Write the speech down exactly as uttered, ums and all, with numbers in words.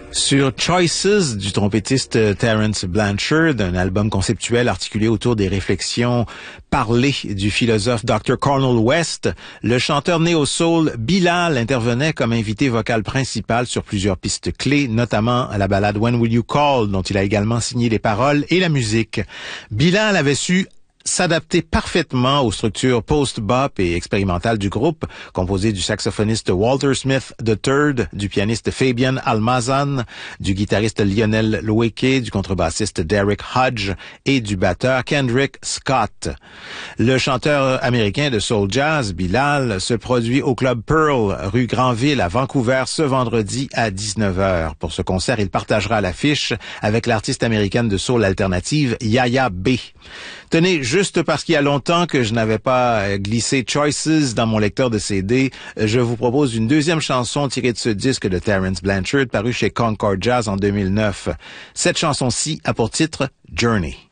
Sur Choices du trompettiste Terence Blanchard, un album conceptuel articulé autour des réflexions parlées du philosophe docteur Cornel West, le chanteur néo-soul Bilal intervenait comme invité vocal principal sur plusieurs pistes clés, notamment la ballade When Will You Call, dont il a également signé les paroles et la musique. Bilal avait su s'adapter parfaitement aux structures post-bop et expérimentales du groupe, composé du saxophoniste Walter Smith the third, du pianiste Fabian Almazan, du guitariste Lionel Loueke, du contrebassiste Derek Hodge et du batteur Kendrick Scott. Le chanteur américain de soul jazz, Bilal, se produit au Club Pearl, rue Granville à Vancouver, ce vendredi à dix-neuf heures. Pour ce concert, il partagera l'affiche avec l'artiste américaine de soul alternative Yaya B. Tenez, juste parce qu'il y a longtemps que je n'avais pas glissé Choices dans mon lecteur de C D, je vous propose une deuxième chanson tirée de ce disque de Terence Blanchard paru chez Concord Jazz en deux mille neuf. Cette chanson-ci a pour titre Journey.